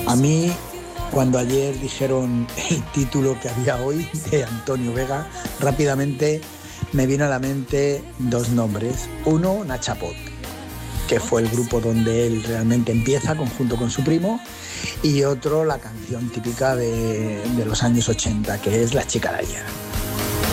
A mí, cuando ayer dijeron el título que había hoy de Antonio Vega, rápidamente me vino a la mente dos nombres. Uno, Nachapot, que fue el grupo donde él realmente empieza conjunto con su primo, y otro, la canción típica de los años 80, que es La chica de ayer.